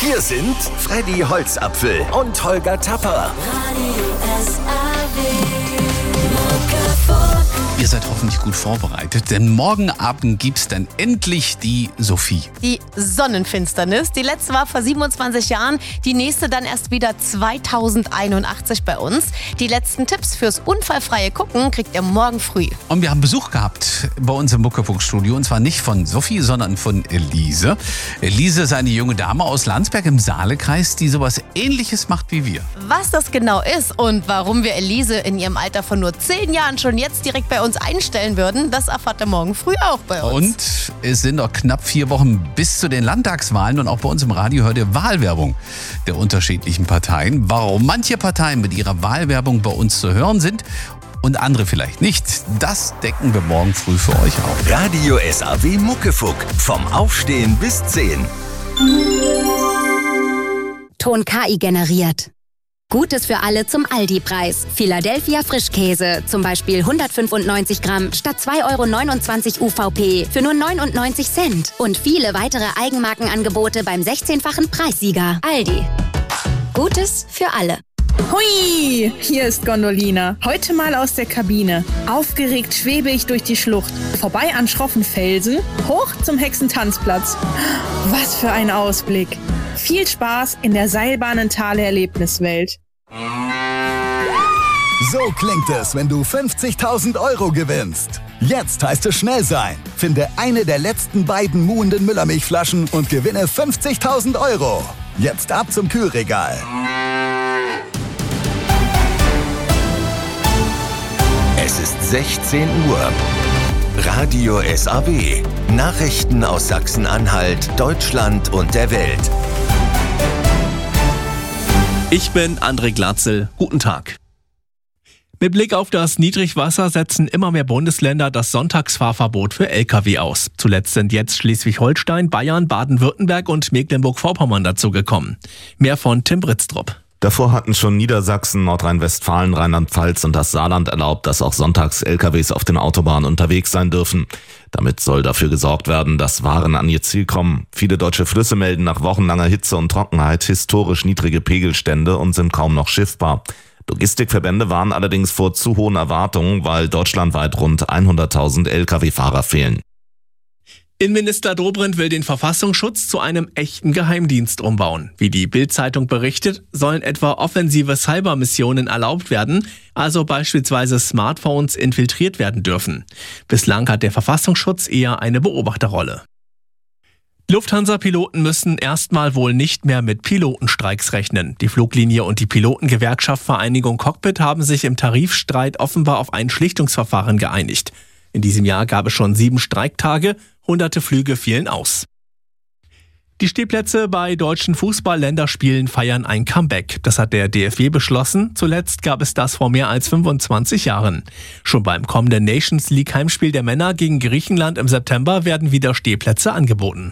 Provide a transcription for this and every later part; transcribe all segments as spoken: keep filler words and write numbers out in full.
Hier sind Freddy Holzapfel und Holger Tapper. Ihr seid hoffentlich gut vorbereitet, denn morgen Abend gibt's dann endlich die Sophie. Die Sonnenfinsternis. Die letzte war vor siebenundzwanzig Jahren, die nächste dann erst wieder zweitausendeinundachtzig bei uns. Die letzten Tipps fürs unfallfreie Gucken kriegt ihr morgen früh. Und wir haben Besuch gehabt bei uns im Muckefunkstudio, und zwar nicht von Sophie, sondern von Elise. Elise ist eine junge Dame aus Landsberg im Saalekreis, die sowas Ähnliches macht wie wir. Was das genau ist und warum wir Elise in ihrem Alter von nur zehn Jahren schon jetzt direkt bei uns einstellen würden, das erfahrt ihr morgen früh auch bei uns. Und es sind noch knapp vier Wochen bis zu den Landtagswahlen, und auch bei uns im Radio hört ihr Wahlwerbung der unterschiedlichen Parteien. Warum manche Parteien mit ihrer Wahlwerbung bei uns zu hören sind und andere vielleicht nicht, das decken wir morgen früh für euch auf. Radio S A W Muckefuck. Vom Aufstehen bis zehn. Ton K I generiert. Gutes für alle zum Aldi-Preis. Philadelphia Frischkäse, zum Beispiel hundertfünfundneunzig Gramm statt zwei Euro neunundzwanzig U V P für nur neunundneunzig Cent. Und viele weitere Eigenmarkenangebote beim sechzehnfachen Preissieger. Aldi. Gutes für alle. Hui, hier ist Gondolina. Heute mal aus der Kabine. Aufgeregt schwebe ich durch die Schlucht. Vorbei an schroffen Felsen, hoch zum Hexentanzplatz. Was für ein Ausblick. Viel Spaß in der Seilbahnentale-Erlebniswelt. So klingt es, wenn du fünfzigtausend Euro gewinnst. Jetzt heißt es schnell sein. Finde eine der letzten beiden muhenden Müllermilchflaschen und gewinne fünfzigtausend Euro. Jetzt ab zum Kühlregal. Es ist sechzehn Uhr. Radio S A W. Nachrichten aus Sachsen-Anhalt, Deutschland und der Welt. Ich bin André Glatzel. Guten Tag. Mit Blick auf das Niedrigwasser setzen immer mehr Bundesländer das Sonntagsfahrverbot für L K W aus. Zuletzt sind jetzt Schleswig-Holstein, Bayern, Baden-Württemberg und Mecklenburg-Vorpommern dazugekommen. Mehr von Tim Britztrup. Davor hatten schon Niedersachsen, Nordrhein-Westfalen, Rheinland-Pfalz und das Saarland erlaubt, dass auch sonntags L K Ws auf den Autobahnen unterwegs sein dürfen. Damit soll dafür gesorgt werden, dass Waren an ihr Ziel kommen. Viele deutsche Flüsse melden nach wochenlanger Hitze und Trockenheit historisch niedrige Pegelstände und sind kaum noch schiffbar. Logistikverbände warnen allerdings vor zu hohen Erwartungen, weil deutschlandweit rund hunderttausend L K W-Fahrer fehlen. Innenminister Dobrindt will den Verfassungsschutz zu einem echten Geheimdienst umbauen. Wie die Bild-Zeitung berichtet, sollen etwa offensive Cybermissionen erlaubt werden, also beispielsweise Smartphones infiltriert werden dürfen. Bislang hat der Verfassungsschutz eher eine Beobachterrolle. Lufthansa-Piloten müssen erstmal wohl nicht mehr mit Pilotenstreiks rechnen. Die Fluglinie und die Pilotengewerkschaft Vereinigung Cockpit haben sich im Tarifstreit offenbar auf ein Schlichtungsverfahren geeinigt. In diesem Jahr gab es schon sieben Streiktage, hunderte Flüge fielen aus. Die Stehplätze bei deutschen Fußball-Länderspielen feiern ein Comeback. Das hat der D F B beschlossen. Zuletzt gab es das vor mehr als fünfundzwanzig Jahren. Schon beim kommenden Nations League Heimspiel der Männer gegen Griechenland im September werden wieder Stehplätze angeboten.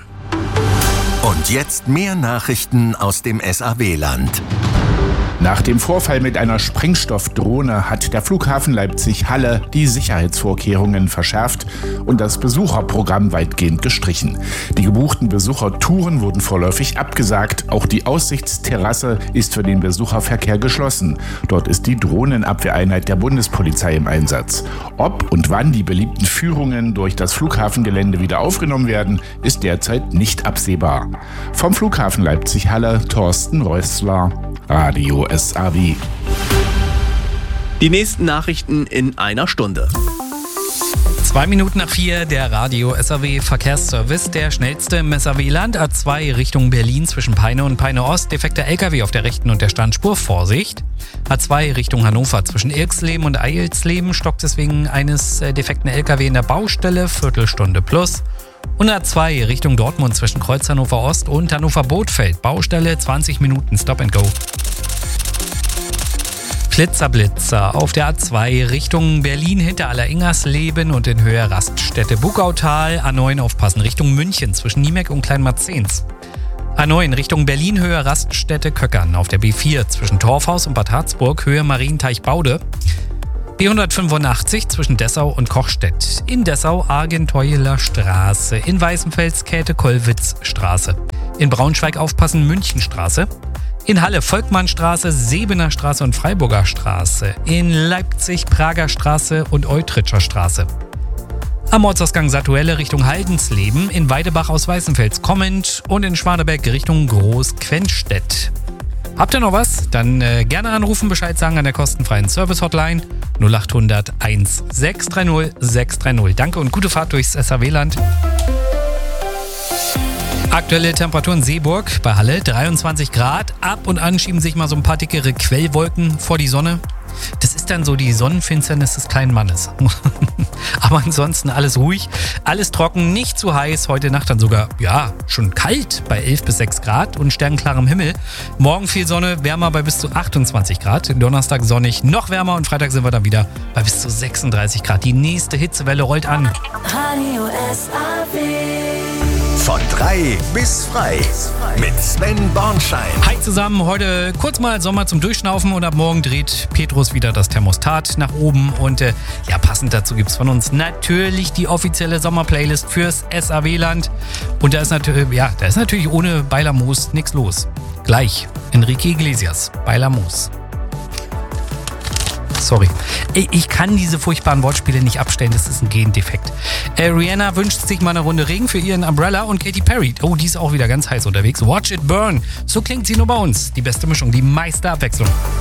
Und jetzt mehr Nachrichten aus dem S A W-Land. Nach dem Vorfall mit einer Sprengstoffdrohne hat der Flughafen Leipzig-Halle die Sicherheitsvorkehrungen verschärft und das Besucherprogramm weitgehend gestrichen. Die gebuchten Besuchertouren wurden vorläufig abgesagt. Auch die Aussichtsterrasse ist für den Besucherverkehr geschlossen. Dort ist die Drohnenabwehreinheit der Bundespolizei im Einsatz. Ob und wann die beliebten Führungen durch das Flughafengelände wieder aufgenommen werden, ist derzeit nicht absehbar. Vom Flughafen Leipzig-Halle, Thorsten Rössler, Radio S A W. Die nächsten Nachrichten in einer Stunde. Zwei Minuten nach vier, der Radio S A W Verkehrsservice, der schnellste im S A W-Land. A zwei Richtung Berlin zwischen Peine und Peine Ost, defekter L K W auf der rechten und der Standspur, Vorsicht. A zwei Richtung Hannover zwischen Irksleben und Eilsleben, stockt es wegen eines defekten L K W in der Baustelle, Viertelstunde plus. Und A zwei Richtung Dortmund zwischen Kreuz Hannover Ost und Hannover Bothfeld, Baustelle, zwanzig Minuten Stop and Go. Blitzerblitzer auf der A zwei Richtung Berlin hinter Allereingersleben und in Höhe Raststätte Bugautal. A neun aufpassen Richtung München zwischen Niemek und Kleinmarzens. A neun Richtung Berlin Höhe Raststätte Köckern auf der B vier zwischen Torfhaus und Bad Harzburg Höhe Marienteich Baude. B hundertfünfundachtzig zwischen Dessau und Kochstedt. In Dessau Argenteueler Straße. In Weißenfels Käthe-Kollwitz Straße. In Braunschweig aufpassen Münchenstraße. In Halle Volkmannstraße, Sebener Straße und Freiburger Straße. In Leipzig Prager Straße und Eutritscher Straße. Am Ortsausgang Satuelle Richtung Haldensleben, in Weidebach aus Weißenfels kommend und in Schwaneberg Richtung Groß-Quenstedt. Habt ihr noch was? Dann äh, gerne anrufen, Bescheid sagen an der kostenfreien Service-Hotline null acht hundert eins sechs drei null sechs drei null. Danke und gute Fahrt durchs S A W-Land. Aktuelle Temperaturen Seeburg bei Halle dreiundzwanzig Grad. Ab und an schieben sich mal so ein paar dickere Quellwolken vor die Sonne. Das ist dann so die Sonnenfinsternis des kleinen Mannes. Aber ansonsten alles ruhig, alles trocken, nicht zu heiß. Heute Nacht dann sogar, ja, schon kalt bei elf bis sechs Grad und sternklarem Himmel. Morgen viel Sonne, wärmer bei bis zu achtundzwanzig Grad. Donnerstag sonnig, noch wärmer und Freitag sind wir dann wieder bei bis zu sechsunddreißig Grad. Die nächste Hitzewelle rollt an. Radio S A W. Von drei bis frei mit Sven Bornschein. Hi zusammen, heute kurz mal Sommer zum Durchschnaufen und ab morgen dreht Petrus wieder das Thermostat nach oben und äh, ja, passend dazu gibt's von uns natürlich die offizielle Sommerplaylist fürs S A W-Land und da ist natürlich, ja, da ist natürlich ohne Bailamos nichts los. Gleich Enrique Iglesias, Bailamos. Sorry. Ich kann diese furchtbaren Wortspiele nicht abstellen, das ist ein Gendefekt. Äh, Rihanna wünscht sich mal eine Runde Regen für ihren Umbrella und Katy Perry. Oh, die ist auch wieder ganz heiß unterwegs. Watch it burn. So klingt sie nur bei uns. Die beste Mischung, die meiste Abwechslung.